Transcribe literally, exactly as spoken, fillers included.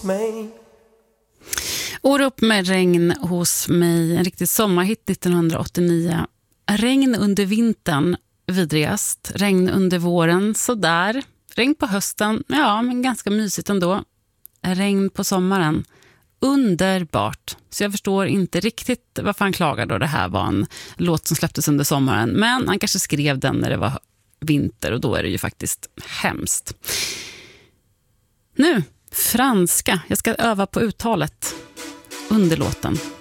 Orup med regn hos mig, en riktig sommarhit nittonhundraåttionio. Regn under vintern, vidrigast. Regn under våren, sådär. Regn på hösten, ja, men ganska mysigt ändå. Regn på sommaren, underbart. Så jag förstår inte riktigt varför han klagar då det här var en låt som släpptes under sommaren. Men han kanske skrev den när det var vinter och då är det ju faktiskt hemskt. Nu, franska. Jag ska öva på uttalet under låten.